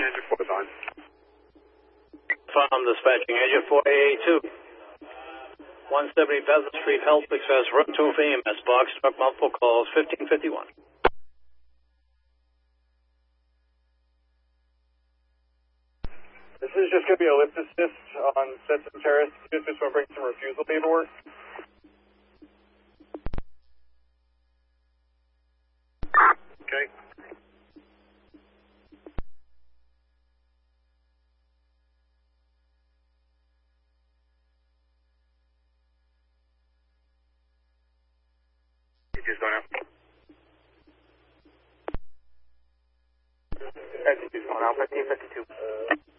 Engine 4 is on. Farm dispatching, Engine 4AA2. 170 Pleasant Street, Health Express, room 2 for EMS, box truck, multiple calls, 1551. This is just going to be a lift assist on Stetson Terrace. Just want to bring some refusal paperwork. Okay. Just going out. Just going out, 1552.